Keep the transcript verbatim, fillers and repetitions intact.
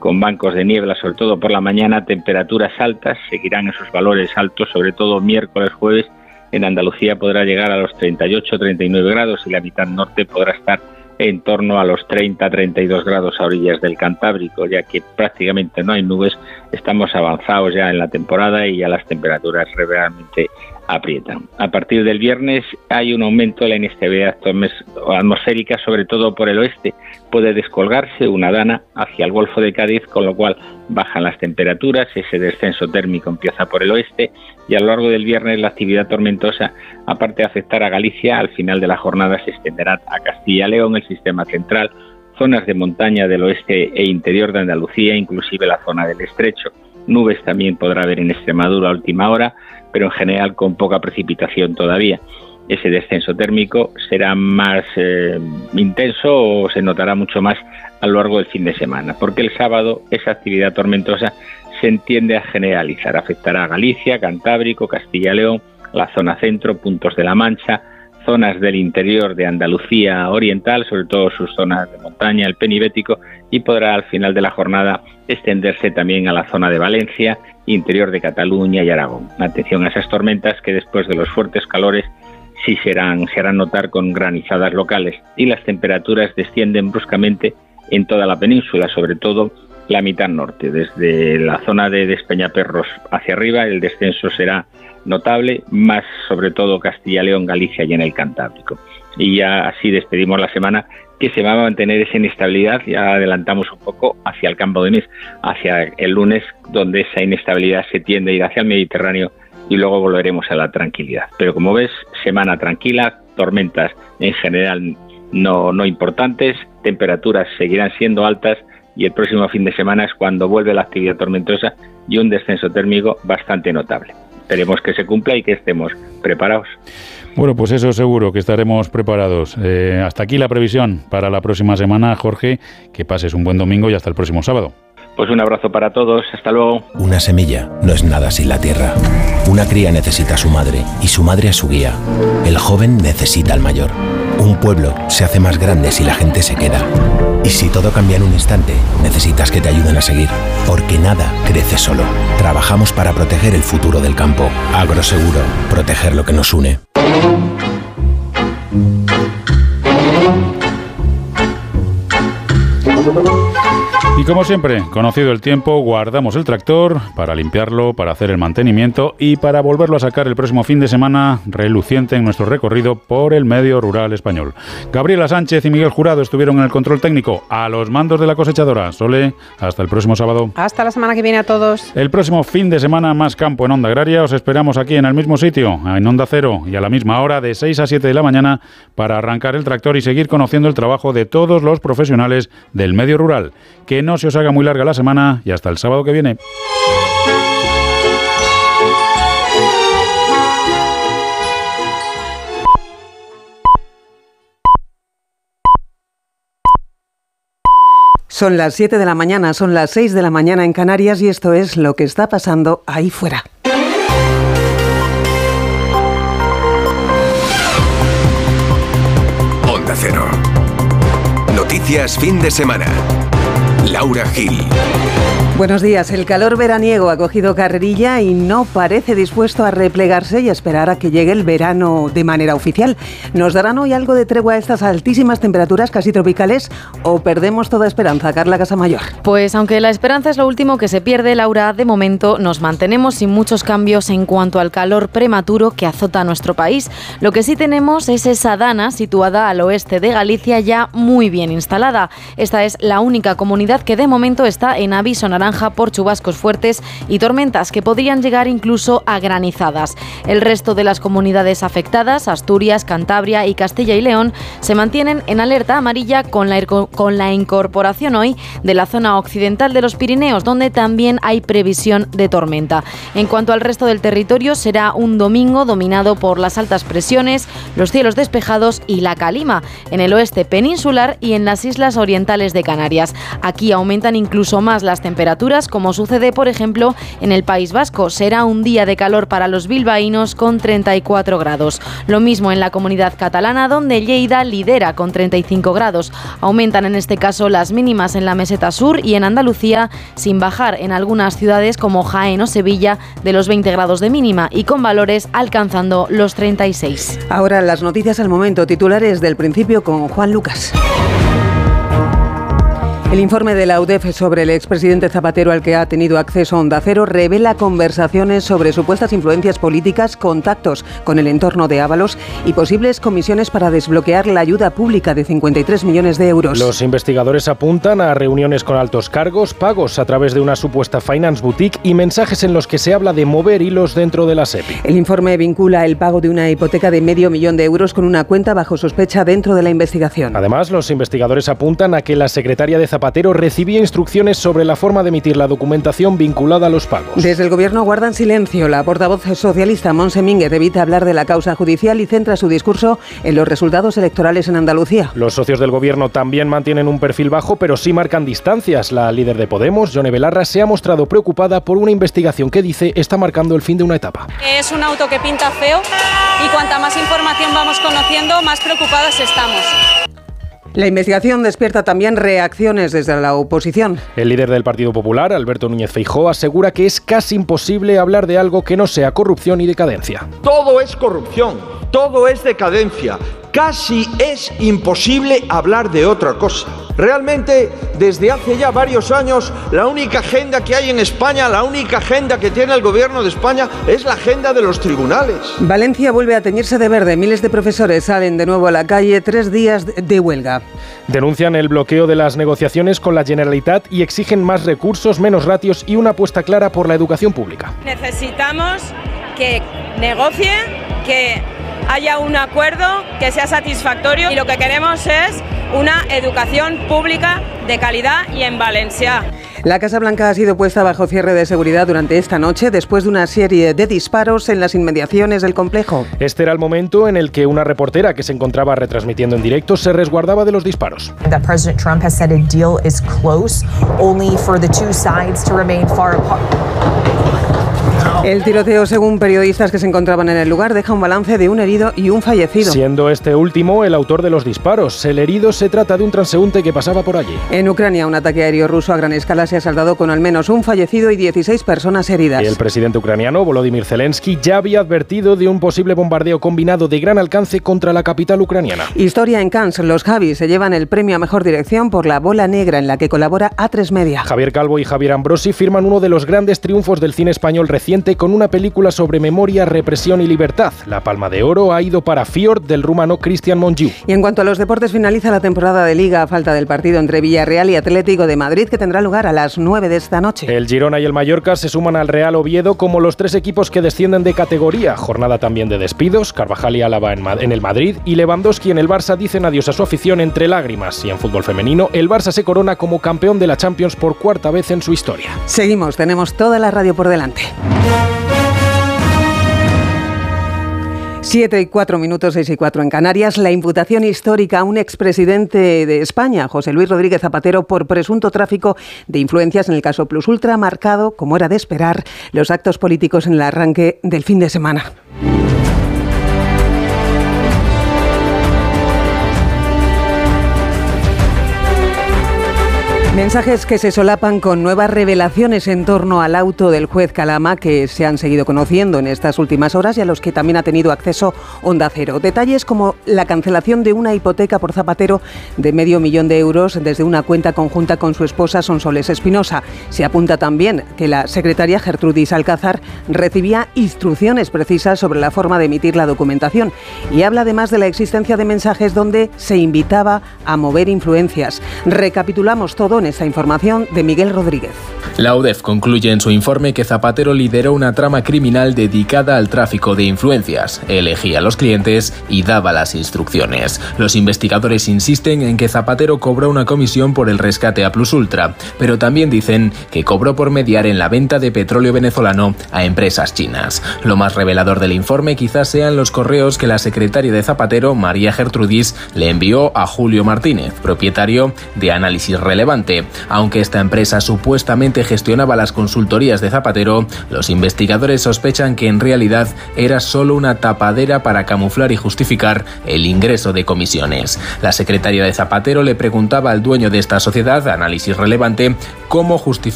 con bancos de niebla, sobre todo por la mañana, temperaturas altas, seguirán esos valores altos, sobre todo miércoles, jueves. En Andalucía podrá llegar a los treinta y ocho, treinta y nueve grados y la mitad norte podrá estar en torno a los treinta, treinta y dos grados a orillas del Cantábrico, ya que prácticamente no hay nubes, estamos avanzados ya en la temporada y ya las temperaturas realmente aprietan. A partir del viernes hay un aumento de la inestabilidad atmosférica, sobre todo por el oeste. Puede descolgarse una dana hacia el Golfo de Cádiz, con lo cual bajan las temperaturas, ese descenso térmico empieza por el oeste y a lo largo del viernes la actividad tormentosa, aparte de afectar a Galicia, al final de la jornada se extenderá a Castilla y León, el sistema central, zonas de montaña del oeste e interior de Andalucía, inclusive la zona del Estrecho. Nubes también podrá haber en Extremadura a última hora, pero en general con poca precipitación todavía. Ese descenso térmico será más eh, intenso o se notará mucho más a lo largo del fin de semana, porque el sábado esa actividad tormentosa se entiende a generalizar, afectará a Galicia, Cantábrico, Castilla y León, la zona centro, puntos de la Mancha, zonas del interior de Andalucía oriental, sobre todo sus zonas de montaña, el penibético, y podrá al final de la jornada extenderse también a la zona de Valencia, interior de Cataluña y Aragón. Atención a esas tormentas que después de los fuertes calores sí serán, se harán notar con granizadas locales y las temperaturas descienden bruscamente en toda la península, sobre todo la mitad norte. Desde la zona de Despeñaperros hacia arriba el descenso será notable, más sobre todo Castilla, León, Galicia y en el Cantábrico. Y ya así despedimos la semana, que se va a mantener esa inestabilidad, ya adelantamos un poco hacia el campo de mes, hacia el lunes, donde esa inestabilidad se tiende a ir hacia el Mediterráneo y luego volveremos a la tranquilidad. Pero como ves, semana tranquila, tormentas en general no, no importantes, temperaturas seguirán siendo altas y el próximo fin de semana es cuando vuelve la actividad tormentosa y un descenso térmico bastante notable. Esperemos que se cumpla y que estemos preparados. Bueno, pues eso seguro que estaremos preparados. Eh, hasta aquí la previsión para la próxima semana, Jorge. Que pases un buen domingo y hasta el próximo sábado. Pues un abrazo para todos, hasta luego. Una semilla no es nada sin la tierra. Una cría necesita a su madre y su madre a su guía. El joven necesita al mayor. Un pueblo se hace más grande si la gente se queda. Y si todo cambia en un instante, necesitas que te ayuden a seguir. Porque nada crece solo. Trabajamos para proteger el futuro del campo. Agroseguro, proteger lo que nos une. Y como siempre, conocido el tiempo, guardamos el tractor para limpiarlo, para hacer el mantenimiento y para volverlo a sacar el próximo fin de semana reluciente en nuestro recorrido por el medio rural español. Gabriela Sánchez y Miguel Jurado estuvieron en el control técnico a los mandos de la cosechadora. Sole, hasta el próximo sábado. Hasta la semana que viene a todos. El próximo fin de semana más campo en Onda Agraria. Os esperamos aquí en el mismo sitio, en Onda Cero y a la misma hora de seis a siete de la mañana para arrancar el tractor y seguir conociendo el trabajo de todos los profesionales del medio rural. Que no se os haga muy larga la semana y hasta el sábado que viene. Son las siete de la mañana, son las seis de la mañana en Canarias y esto es lo que está pasando ahí fuera. Onda Cero. Noticias fin de semana. Laura Gil. Buenos días. El calor veraniego ha cogido carrerilla y no parece dispuesto a replegarse y a esperar a que llegue el verano de manera oficial. ¿Nos darán hoy algo de tregua a estas altísimas temperaturas casi tropicales o perdemos toda esperanza, Carla Casamayor? Pues aunque la esperanza es lo último que se pierde, Laura, de momento nos mantenemos sin muchos cambios en cuanto al calor prematuro que azota a nuestro país. Lo que sí tenemos es esa dana situada al oeste de Galicia ya muy bien instalada. Esta es la única comunidad que de momento está en aviso naranja por chubascos fuertes y tormentas que podrían llegar incluso a granizadas. El resto de las comunidades afectadas, Asturias, Cantabria y Castilla y León, se mantienen en alerta amarilla con la, con la incorporación hoy de la zona occidental de los Pirineos, donde también hay previsión de tormenta. En cuanto al resto del territorio, será un domingo dominado por las altas presiones, los cielos despejados y la calima en el oeste peninsular y en las islas orientales de Canarias. Aquí aumentan incluso más las temperaturas temperaturas, como sucede, por ejemplo, en el País Vasco. Será un día de calor para los bilbaínos con treinta y cuatro grados. Lo mismo en la Comunidad Catalana, donde Lleida lidera con treinta y cinco grados. Aumentan en este caso las mínimas en la Meseta Sur y en Andalucía, sin bajar en algunas ciudades como Jaén o Sevilla de los veinte grados de mínima y con valores alcanzando los treinta y seis. Ahora las noticias al momento, titulares del principio con Juan Lucas. El informe de la U D E F sobre el expresidente Zapatero, al que ha tenido acceso Onda Cero, revela conversaciones sobre supuestas influencias políticas, contactos con el entorno de Ábalos y posibles comisiones para desbloquear la ayuda pública de cincuenta y tres millones de euros. Los investigadores apuntan a reuniones con altos cargos, pagos a través de una supuesta finance boutique y mensajes en los que se habla de mover hilos dentro de la SEPI. El informe vincula el pago de una hipoteca de medio millón de euros con una cuenta bajo sospecha dentro de la investigación. Además, los investigadores apuntan a que la secretaria de Zapatero Zapatero recibía instrucciones sobre la forma de emitir la documentación vinculada a los pagos. Desde el Gobierno guardan silencio. La portavoz socialista Montse Mínguez evita hablar de la causa judicial y centra su discurso en los resultados electorales en Andalucía. Los socios del Gobierno también mantienen un perfil bajo, pero sí marcan distancias. La líder de Podemos, Yone Belarra, se ha mostrado preocupada por una investigación que dice está marcando el fin de una etapa. Es un auto que pinta feo y cuanta más información vamos conociendo, más preocupadas estamos. La investigación despierta también reacciones desde la oposición. El líder del Partido Popular, Alberto Núñez Feijóo, asegura que es casi imposible hablar de algo que no sea corrupción y decadencia. Todo es corrupción, todo es decadencia. Casi es imposible hablar de otra cosa. Realmente, desde hace ya varios años, la única agenda que hay en España, la única agenda que tiene el Gobierno de España es la agenda de los tribunales. Valencia vuelve a teñirse de verde. Miles de profesores salen de nuevo a la calle, tres días de huelga. Denuncian el bloqueo de las negociaciones con la Generalitat y exigen más recursos, menos ratios y una apuesta clara por la educación pública. Necesitamos que negocien, que haya un acuerdo que sea satisfactorio y lo que queremos es una educación pública de calidad y en valencià. La Casa Blanca ha sido puesta bajo cierre de seguridad durante esta noche después de una serie de disparos en las inmediaciones del complejo. Este era el momento en el que una reportera que se encontraba retransmitiendo en directo se resguardaba de los disparos. That President Trump has said a deal is close, only for the two sides to remain far apart. El tiroteo, según periodistas que se encontraban en el lugar, deja un balance de un herido y un fallecido. Siendo este último el autor de los disparos. El herido se trata de un transeúnte que pasaba por allí. En Ucrania, un ataque aéreo ruso a gran escala se ha saldado con al menos un fallecido y dieciséis personas heridas. El presidente ucraniano, Volodymyr Zelensky, ya había advertido de un posible bombardeo combinado de gran alcance contra la capital ucraniana. Historia en Cannes. Los Javis se llevan el premio a Mejor Dirección por La Bola Negra, en la que colabora A tres Media. Javier Calvo y Javier Ambrosi firman uno de los grandes triunfos del cine español reciente con una película sobre memoria, represión y libertad. La Palma de Oro ha ido para Fjord del rumano Cristian Mongiu. Y en cuanto a los deportes, finaliza la temporada de Liga a falta del partido entre Villarreal y Atlético de Madrid, que tendrá lugar a las nueve de esta noche. El Girona y el Mallorca se suman al Real Oviedo como los tres equipos que descienden de categoría. Jornada también de despidos. Carvajal y Álava en, en el Madrid y Lewandowski en el Barça dicen adiós a su afición entre lágrimas. Y en fútbol femenino, el Barça se corona como campeón de la Champions por cuarta vez en su historia. Seguimos, tenemos toda la radio por delante. Siete y cuatro minutos, seis y cuatro en Canarias. La imputación histórica a un expresidente de España, José Luis Rodríguez Zapatero, por presunto tráfico de influencias en el caso Plus Ultra, ha marcado, como era de esperar, los actos políticos en el arranque del fin de semana. Mensajes que se solapan con nuevas revelaciones en torno al auto del juez Calama que se han seguido conociendo en estas últimas horas y a los que también ha tenido acceso Onda Cero. Detalles como la cancelación de una hipoteca por Zapatero de medio millón de euros desde una cuenta conjunta con su esposa Sonsoles Espinosa. Se apunta también que la secretaria Gertrudis Alcázar recibía instrucciones precisas sobre la forma de emitir la documentación y habla además de la existencia de mensajes donde se invitaba a mover influencias. Recapitulamos todo en esta información de Miguel Rodríguez. La U D E F concluye en su informe que Zapatero lideró una trama criminal dedicada al tráfico de influencias, elegía a los clientes y daba las instrucciones. Los investigadores insisten en que Zapatero cobró una comisión por el rescate a Plus Ultra, pero también dicen que cobró por mediar en la venta de petróleo venezolano a empresas chinas. Lo más revelador del informe quizás sean los correos que la secretaria de Zapatero, María Gertrudis, le envió a Julio Martínez, propietario de Análisis Relevante, Relevante. Aunque esta empresa supuestamente gestionaba las consultorías de Zapatero, los investigadores sospechan que en realidad era solo una tapadera para camuflar y justificar el ingreso de comisiones. La secretaria de Zapatero le preguntaba al dueño de esta sociedad, Análisis Relevante, cómo justificar